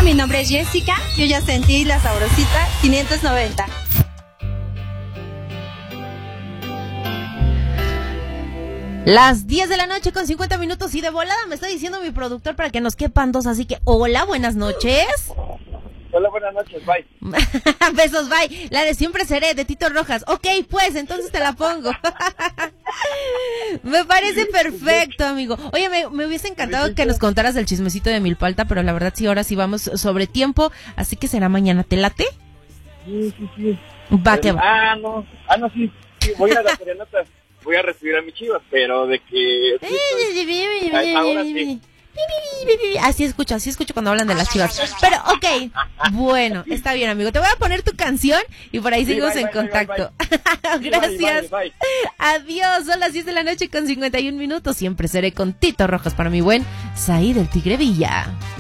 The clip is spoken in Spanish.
Hola, mi nombre es Jessica. Yo ya sentí la sabrosita 590. Las 10 de la noche con 50 minutos y de volada me está diciendo mi productor para que nos quepan dos, así que hola, buenas noches. Hola, buenas noches, bye. Besos, bye. La de Siempre Seré, de Tito Rojas. Ok, pues, entonces te la pongo. Me parece perfecto, amigo. Oye, me hubiese encantado que nos contaras el chismecito de Milpalta, pero la verdad sí, ahora sí vamos sobre tiempo, así que será mañana. ¿Te late? Sí. Va, que va. Sí, voy a la serenata. Voy a recibir a mi Chivas, pero de que... ahora sí. Así escucho cuando hablan de las Chivas. Pero, ok, bueno, está bien, amigo. Te voy a poner tu canción y por ahí seguimos en contacto. Gracias. Bye. Adiós, son las 10 de la noche con 51 minutos. Siempre seré con Tito Rojas para mi buen Said el Tigre Villa.